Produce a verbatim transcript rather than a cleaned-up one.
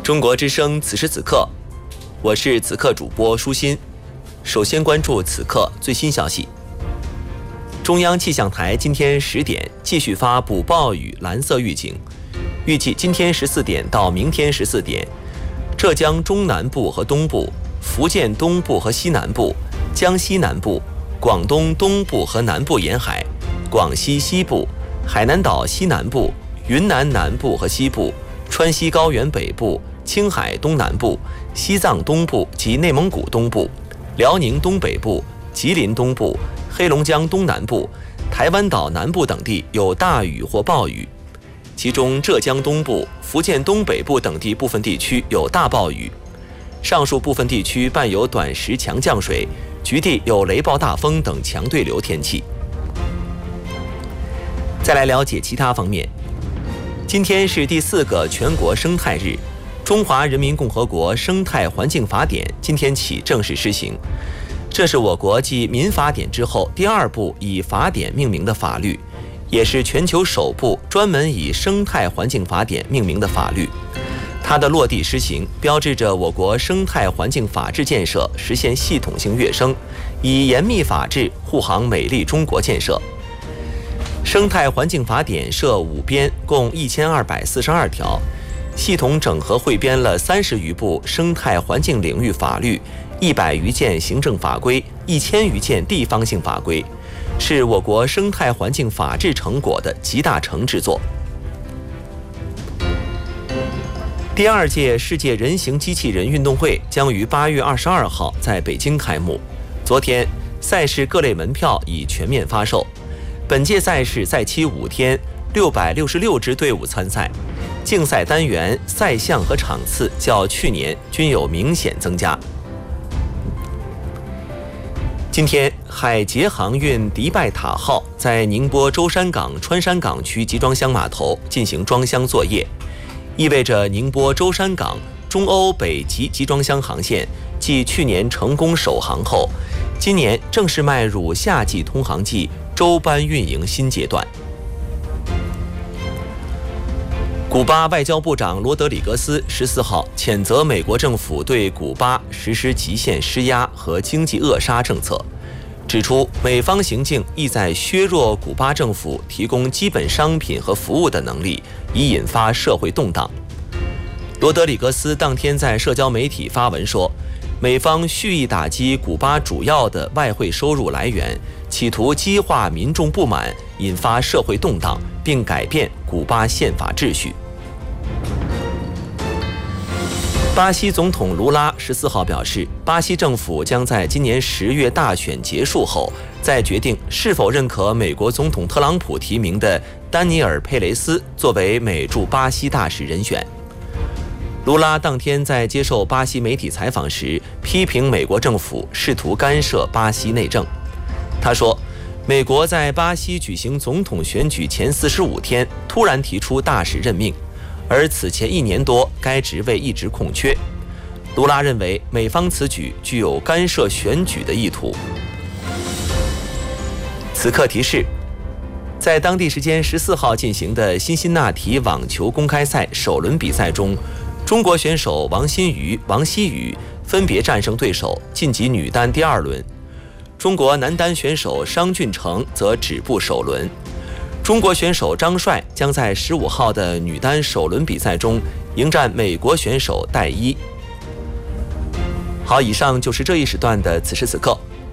中国之声此时此刻，我是此刻主播舒心。首先关注此刻最新消息。中央气象台今天十点继续发布暴雨蓝色预警，预计今天十四点到明天十四点，浙江中南部和东部、福建东部和西南部、江西南部、广东东部和南部沿海、广西西部、海南岛西南部、云南南部和西部、川西高原北部、青海东南部、西藏东部及内蒙古东部、辽宁东北部、吉林东部、黑龙江东南部、台湾岛南部等地有大雨或暴雨，其中浙江东部、福建东北部等地部分地区有大暴雨，上述部分地区伴有短时强降水，局地有雷暴大风等强对流天气。再来了解其他方面。今天是第四个全国生态日，中华人民共和国生态环境法典今天起正式施行。这是我国继民法典之后第二部以法典命名的法律，也是全球首部专门以生态环境法典命名的法律。它的落地施行，标志着我国生态环境法治建设实现系统性跃升，以严密法治护航美丽中国建设。生态环境法典设五编，共一千二百四十二条，系统整合汇编了三十余部生态环境领域法律、一百余件行政法规、一千余件地方性法规，是我国生态环境法治成果的集大成之作。第二届世界人形机器人运动会将于八月二十二号在北京开幕。昨天，赛事各类门票已全面发售。本届赛事赛期五天，六百六十六支队伍参赛，竞赛单元、赛项和场次较去年均有明显增加。今天，海捷航运迪拜塔号在宁波舟山港川山港区集装箱码头进行装箱作业，意味着宁波舟山港中欧北极集装箱航线继去年成功首航后，今年正式迈入夏季通航季舟班运营新阶段。古巴外交部长罗德里格斯十四号谴责美国政府对古巴实施极限施压和经济扼杀政策，指出美方行径意在削弱古巴政府提供基本商品和服务的能力，以引发社会动荡。罗德里格斯当天在社交媒体发文说，美方蓄意打击古巴主要的外汇收入来源，企图激化民众不满，引发社会动荡，并改变古巴宪法秩序。巴西总统卢拉十四号表示，巴西政府将在今年十月大选结束后，再决定是否认可美国总统特朗普提名的丹尼尔·佩雷斯作为美驻巴西大使人选。卢拉当天在接受巴西媒体采访时，批评美国政府试图干涉巴西内政。他说，美国在巴西举行总统选举前四十五天突然提出大使任命，而此前一年多该职位一直空缺。卢拉认为美方此举具有干涉选举的意图。此刻提示，在当地时间十四号进行的辛辛那提网球公开赛首轮比赛中，中国选手王欣瑜、王希雨分别战胜对手，晋级女单第二轮。中国男单选手商俊成则止步首轮。中国选手张帅将在十五号的女单首轮比赛中迎战美国选手戴一。好，以上就是这一时段的此时此刻，